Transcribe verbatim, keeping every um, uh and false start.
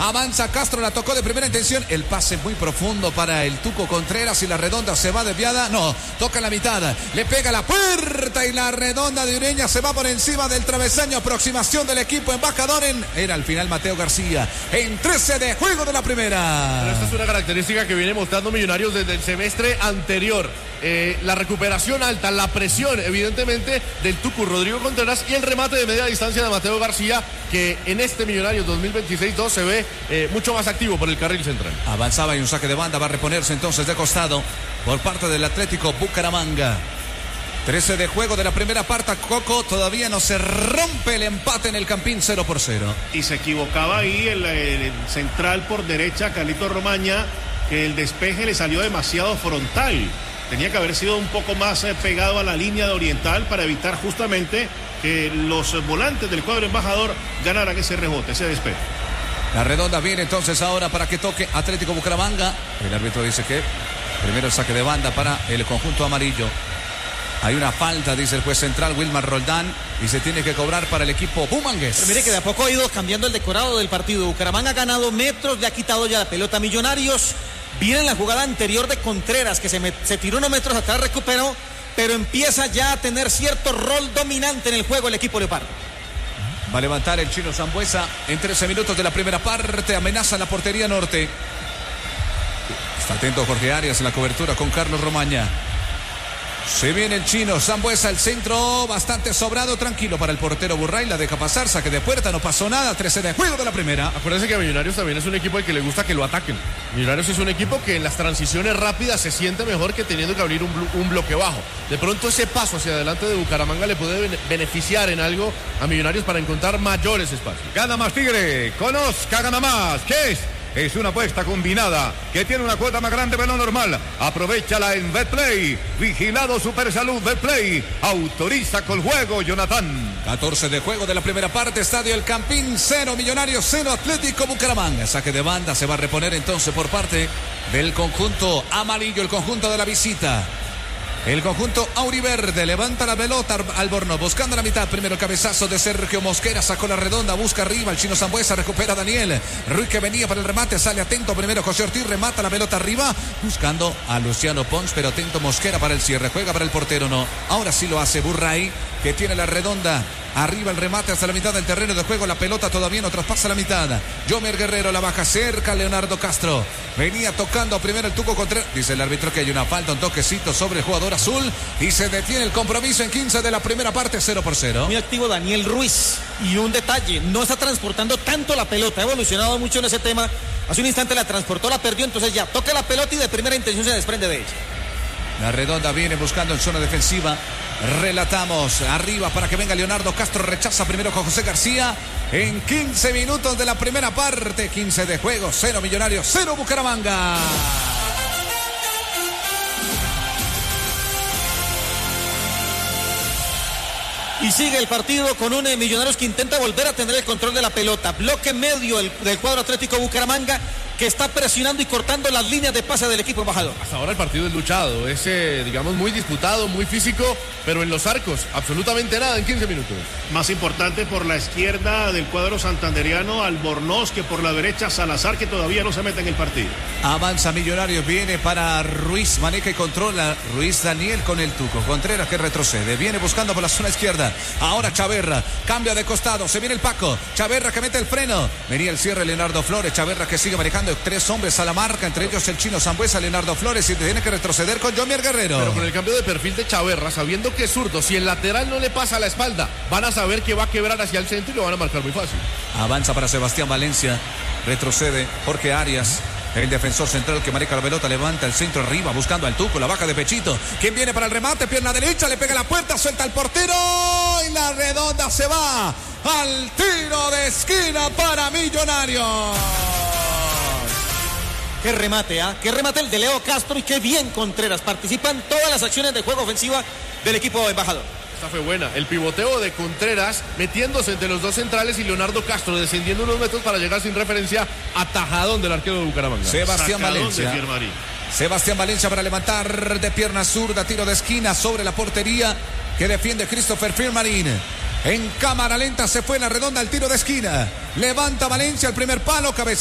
Avanza Castro, la tocó de primera intención. El pase muy profundo para el Tuco Contreras y la redonda se va desviada. No, toca en la mitad. Le pega la puerta y la redonda de Ureña se va por encima del travesaño. Aproximación del equipo embajador en... Era al final Mateo García. En trece de juego de la primera. Pero esta es una característica que viene mostrando Millonarios desde el semestre anterior. Eh, la recuperación alta, la presión evidentemente del Tucu Rodrigo Contreras y el remate de media distancia de Mateo García, que en este Millonarios dos mil veintiséis dos se ve eh, mucho más activo por el carril central. Avanzaba y un saque de banda, va a reponerse entonces de costado por parte del Atlético Bucaramanga. trece de juego de la primera parte. Coco, todavía no se rompe el empate en el Campín, cero por cero. Y se equivocaba ahí el, el central por derecha, Carlito Romaña, que el despeje le salió demasiado frontal. Tenía que haber sido un poco más eh, pegado a la línea de Oriental para evitar justamente que los volantes del cuadro embajador ganaran ese rebote, ese despeje. La redonda viene entonces ahora para que toque Atlético Bucaramanga. El árbitro dice que primero el saque de banda para el conjunto amarillo. Hay una falta, dice el juez central Wilmar Roldán, y se tiene que cobrar para el equipo bumangués. Pero mire que de a poco ha ido cambiando el decorado del partido. Bucaramanga ha ganado metros, le ha quitado ya la pelota a Millonarios. Viene en la jugada anterior de Contreras, que se, me, se tiró unos metros atrás, recuperó, pero empieza ya a tener cierto rol dominante en el juego el equipo leopardo. Va a levantar el Chino Sambueza en trece minutos de la primera parte. Amenaza la portería norte. Está atento Jorge Arias en la cobertura con Carlos Romaña. Se viene el Chino Sambueza, el centro bastante sobrado, tranquilo para el portero Burray, la deja pasar, saque de puerta, no pasó nada, trece de juego de la primera. Acuérdense que Millonarios también es un equipo al que le gusta que lo ataquen. Millonarios es un equipo que en las transiciones rápidas se siente mejor que teniendo que abrir un, un bloque bajo. De pronto ese paso hacia adelante de Bucaramanga le puede beneficiar en algo a Millonarios para encontrar mayores espacios. Gana más Tigre, conozca Gana Más, ¿qué es? Es una apuesta combinada que tiene una cuota más grande de lo normal. Aprovechala en Betplay. Vigilado Supersalud Betplay. Autoriza con juego, Jonathan. catorce de juego de la primera parte. Estadio El Campín, cero Millonarios, cero Atlético Bucaramanga. Saque de banda se va a reponer entonces por parte del conjunto amarillo, el conjunto de la visita. El conjunto auriverde levanta la pelota. Albornoz buscando la mitad. Primero cabezazo de Sergio Mosquera. Sacó la redonda. Busca arriba. El Chino Sambueza recupera a Daniel Ruiz, que venía para el remate. Sale atento. Primero José Ortiz. Remata la pelota arriba. Buscando a Luciano Pons. Pero atento Mosquera para el cierre. Juega para el portero. No. Ahora sí lo hace Burray, que tiene la redonda. Arriba el remate hasta la mitad del terreno de juego. La pelota todavía no traspasa la mitad. Yomer Guerrero la baja cerca. Leonardo Castro venía tocando primero el Tuco Contreras. Dice el árbitro que hay una falta, un toquecito sobre el jugador azul. Y se detiene el compromiso en quince de la primera parte, cero por cero. Muy activo Daniel Ruiz. Y un detalle, no está transportando tanto la pelota. Ha evolucionado mucho en ese tema. Hace un instante la transportó, la perdió. Entonces ya toca la pelota y de primera intención se desprende de ella. La redonda viene buscando en zona defensiva. Relatamos arriba para que venga Leonardo Castro. Rechaza primero con José García. En quince minutos de la primera parte. quince de juego. cero Millonarios, cero Bucaramanga. Y sigue el partido con un eh, Millonarios que intenta volver a tener el control de la pelota. Bloque medio el, del cuadro Atlético Bucaramanga, que está presionando y cortando las líneas de pase del equipo embajador. Hasta ahora el partido es luchado, es eh, digamos muy disputado, muy físico, pero en los arcos absolutamente nada en quince minutos. Más importante por la izquierda del cuadro santanderiano Albornoz, que por la derecha Salazar, que todavía no se mete en el partido. Avanza Millonarios, viene para Ruiz, maneja y controla Ruiz Daniel con el Tuco. Contreras que retrocede, viene buscando por la zona izquierda. Ahora Chaverra, cambia de costado, se viene el Paco. Chaverra que mete el freno. Venía el cierre Leonardo Flores. Chaverra que sigue manejando tres hombres a la marca, entre ellos el Chino Sambueza, Leonardo Flores, y tiene que retroceder con Yomer Guerrero. Pero con el cambio de perfil de Chaverra, sabiendo que es zurdo, si el lateral no le pasa a la espalda, van a saber que va a quebrar hacia el centro y lo van a marcar muy fácil. Avanza para Sebastián Valencia, retrocede Jorge Arias. El defensor central que maneja la pelota, levanta el centro arriba, buscando al Tuco, la baja de pechito. ¿Quién viene para el remate? Pierna derecha, le pega la puerta, suelta al portero y la redonda se va al tiro de esquina para Millonarios. Qué remate, ¿ah? ¿eh? Qué remate el de Leo Castro y qué bien Contreras. Participan todas las acciones de juego ofensiva del equipo embajador. Esta fue buena. El pivoteo de Contreras metiéndose entre los dos centrales y Leonardo Castro descendiendo unos metros para llegar sin referencia a tajadón del arquero de Bucaramanga. Sebastián Sacadón Valencia. de Sebastián Valencia para levantar de pierna zurda, tiro de esquina sobre la portería que defiende Christopher Firmarín. En cámara lenta se fue en la redonda el tiro de esquina. Levanta Valencia el primer palo, cabeza.